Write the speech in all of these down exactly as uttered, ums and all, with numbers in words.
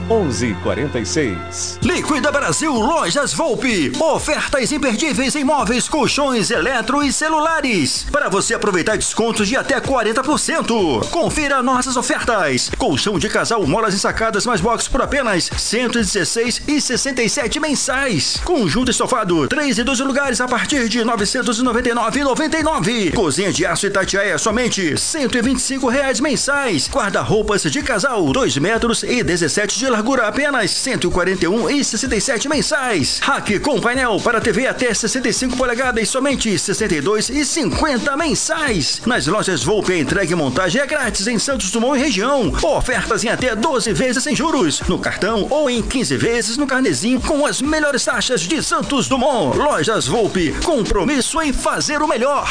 onze quarenta e seis. Liquida Brasil Lojas Volpe. Ofertas imperdíveis em móveis, colchões, eletro e celulares. Para você aproveitar descontos de até quarenta por cento. Confira nossas ofertas. Colchão de casal, molas ensacadas mais box por apenas cento e dezesseis reais e sessenta e sete centavos mensais. Conjunto estofado, três e doze lugares a partir de novecentos e noventa e nove reais e noventa e nove centavos. Cozinha de aço Itatiaia, somente cento e vinte e cinco reais mensais. Guarda-roupas de casal, dois metros e dezessete de largura, apenas cento e quarenta e um reais e sessenta e sete centavos mensais. Rack com painel para T V até sessenta e cinco polegadas, somente sessenta e dois reais e cinquenta centavos mensais. Nas lojas Volpe, a entrega e montagem é grátis em Santos Dumont e região. Ofertas em até doze vezes sem juros no cartão ou em quinze vezes no carnezinho com as melhores taxas de Santos Dumont. Lojas Volpe, compromisso em fazer o melhor.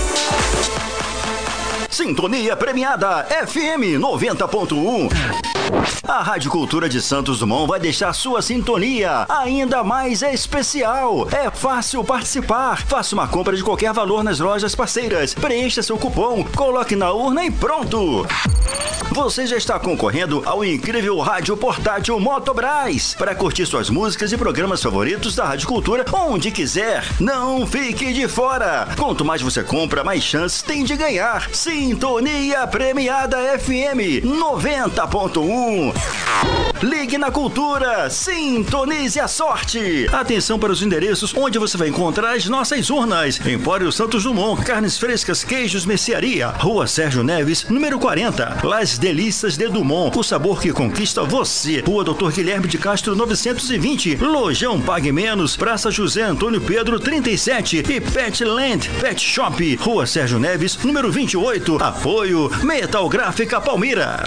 Sintonia premiada F M noventa ponto um. A Rádio Cultura de Santos Dumont vai deixar sua sintonia ainda mais especial. É fácil participar. Faça uma compra de qualquer valor nas lojas parceiras. Preencha seu cupom, coloque na urna e pronto. Você já está concorrendo ao incrível rádio portátil Motobras para curtir suas músicas e programas favoritos da Rádio Cultura onde quiser. Não fique de fora. Quanto mais você compra, mais chances tem de ganhar. Sintonia premiada F M noventa ponto um. Ligue na Cultura, sintonize a sorte. Atenção para os endereços onde você vai encontrar as nossas urnas. Empório Santos Dumont, carnes frescas, queijos, mercearia. Rua Sérgio Neves, número quarenta. Las Delícias de Dumont, o sabor que conquista você. Rua Doutor Guilherme de Castro, novecentos e vinte. Lojão Pague Menos, Praça José Antônio Pedro, trinta e sete. E Petland Pet Shop, Rua Sérgio Neves, número vinte e oito. Apoio Metal Gráfica Palmira.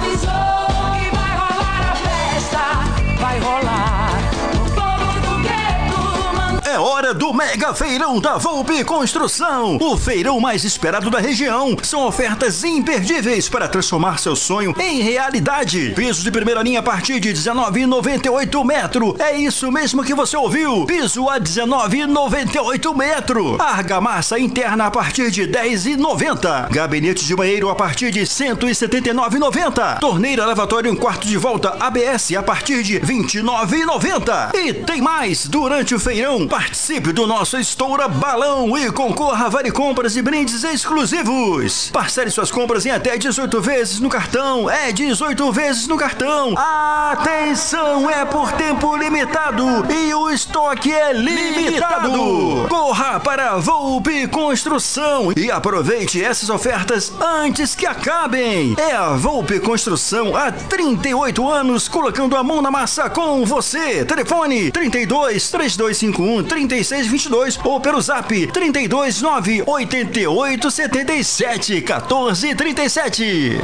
Vai rolar. É hora do Mega Feirão da Volpe Construção, o feirão mais esperado da região. São ofertas imperdíveis para transformar seu sonho em realidade. Piso de primeira linha a partir de dezenove reais e noventa e oito metros. É isso mesmo que você ouviu. Piso a dezenove reais e noventa e oito metros. Argamassa interna a partir de dez reais e noventa centavos. Gabinete de banheiro a partir de cento e setenta e nove reais e noventa centavos. Torneira lavatório em quarto de volta A B S a partir de vinte e nove reais e noventa centavos. E tem mais durante o feirão. Participe do nosso Estoura Balão e concorra a vale compras e brindes exclusivos. Parcele suas compras em até dezoito vezes no cartão. É dezoito vezes no cartão. Atenção, é por tempo limitado e o estoque é limitado. Corra para a Volpe Construção e aproveite essas ofertas antes que acabem. É a Volpe Construção há trinta e oito anos colocando a mão na massa com você. Telefone trinta e dois, três dois cinco um, trinta e seis vinte e dois ou pelo zap trinta e dois, nove oito oito, setenta e sete, quatorze, trinta e sete.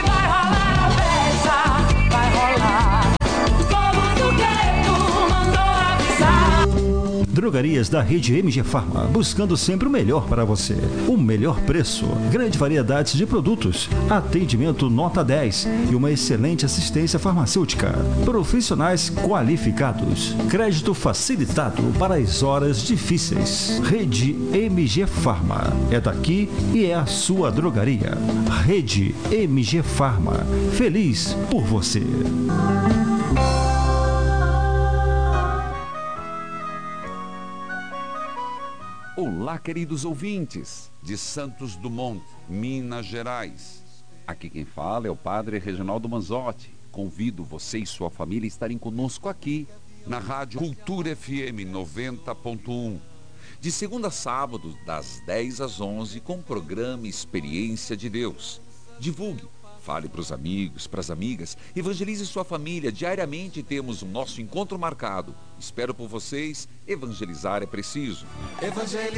Drogarias da rede M G Farma, buscando sempre o melhor para você. O melhor preço, grande variedade de produtos, atendimento nota dez e uma excelente assistência farmacêutica. Profissionais qualificados, crédito facilitado para as horas difíceis. Rede M G Farma, é daqui e é a sua drogaria. Rede M G Farma, feliz por você. Olá, queridos ouvintes de Santos Dumont, Minas Gerais. Aqui quem fala é o Padre Reginaldo Manzotti. Convido você e sua família a estarem conosco aqui na Rádio Cultura F M noventa ponto um. De segunda a sábado, das dez às onze, com o programa Experiência de Deus. Divulgue, fale para os amigos, para as amigas, evangelize sua família. Diariamente temos o nosso encontro marcado. Espero por vocês. Evangelizar é preciso. Evangelizar.